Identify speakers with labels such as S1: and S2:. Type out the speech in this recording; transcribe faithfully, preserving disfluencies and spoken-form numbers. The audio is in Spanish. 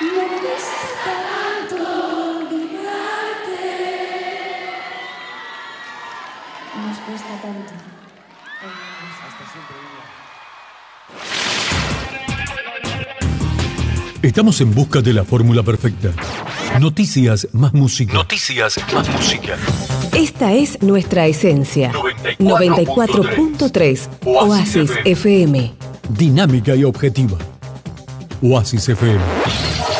S1: No cuesta tanto olvidarte. Nos cuesta tanto.
S2: Hasta siempre,
S3: Viva. Estamos en busca de la fórmula perfecta. Noticias más música. Noticias más música.
S4: Esta es nuestra esencia. noventa y cuatro punto tres Oasis F M.
S3: Dinámica y objetiva. Oasis F M.